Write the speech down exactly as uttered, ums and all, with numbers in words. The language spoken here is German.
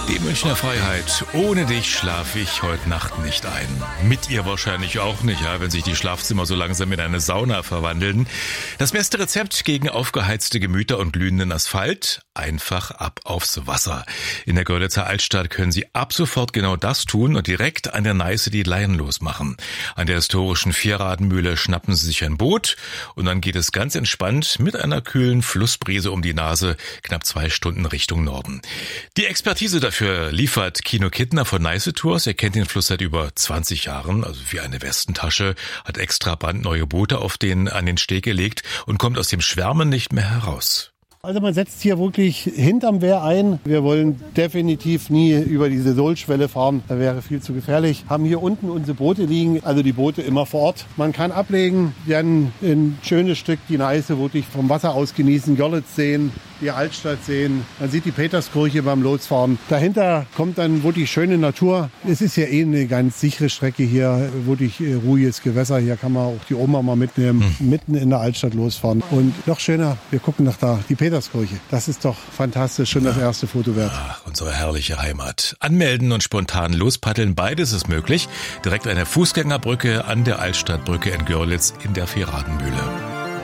Die Münchner Freiheit. Ohne dich schlafe ich heute Nacht nicht ein. Mit ihr wahrscheinlich auch nicht, ja, wenn sich die Schlafzimmer so langsam in eine Sauna verwandeln. Das beste Rezept gegen aufgeheizte Gemüter und glühenden Asphalt? Einfach ab aufs Wasser. In der Görlitzer Altstadt können Sie ab sofort genau das tun und direkt an der Neiße die Leinen losmachen. An der historischen Vierradenmühle schnappen Sie sich ein Boot und dann geht es ganz entspannt mit einer kühlen Flussbrise um die Nase knapp zwei Stunden Richtung Norden. Die Expertise dafür liefert Kino Kittner von Neiße Tours. Er kennt den Fluss seit über zwanzig Jahren, also wie eine Westentasche, hat extra brandneue Boote auf den, an den Steg gelegt und kommt aus dem Schwärmen nicht mehr heraus. Also man setzt hier wirklich hinterm Wehr ein. Wir wollen definitiv nie über diese Sohlschwelle fahren. Da wäre viel zu gefährlich. Haben hier unten unsere Boote liegen, also die Boote immer vor Ort. Man kann ablegen, dann ein schönes Stück die Neiße wirklich vom Wasser aus genießen, Görlitz sehen, die Altstadt sehen. Man sieht die Peterskirche beim Losfahren. Dahinter kommt dann wirklich schöne Natur. Es ist ja eh eine ganz sichere Strecke hier, wirklich ruhiges Gewässer. Hier kann man auch die Oma mal mitnehmen, hm. mitten in der Altstadt losfahren. Und noch schöner, wir gucken nach da, die Peterskirche. Das ist doch fantastisch, schon das erste Foto wert. Ach, unsere herrliche Heimat. Anmelden und spontan lospaddeln, beides ist möglich. Direkt an der Fußgängerbrücke an der Altstadtbrücke in Görlitz in der Vierradenmühle.